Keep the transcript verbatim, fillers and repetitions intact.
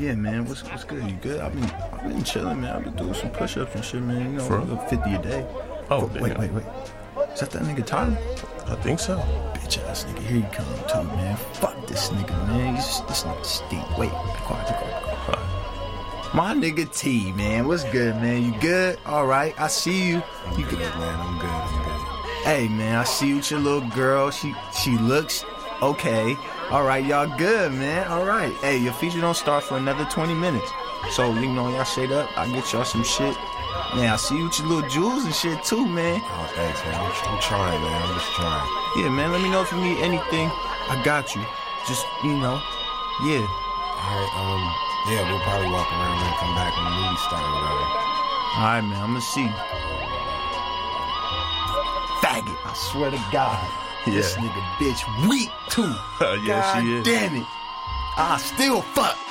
Yeah, man. What's what's good? You good? I've been I've been chilling, man. I've been doing some push-ups and shit, man. You know, For a little fifty a day. Oh, But wait, wait, wait. Is that that nigga Tyler? I think so. Bitch ass nigga, here you come too, man. Fuck this nigga, man. He's, this nigga stink. Wait, be quiet, be quiet, be quiet. My nigga T, man. What's good, man? You good? All right, I see you. I'm You good, man. I'm good. I'm good. Hey, man, I see you with your little girl. She she looks okay. All right, y'all good, man. All right. Hey, your feature don't start for another twenty minutes. So, you know, y'all shade up. I get y'all some shit. Man, I see you with your little jewels and shit, too, man. Oh, thanks, man. I'm, I'm trying, man. I'm just trying. Yeah, man, let me know if you need anything. I got you. Just, you know, yeah. All right, um, yeah, we'll probably walk around and come back when the movie starts or whatever. All right, man, I'm gonna see you. Faggot, I swear to God. Yeah. This nigga bitch weak, too. Yeah, God she is. damn it. I still fuck.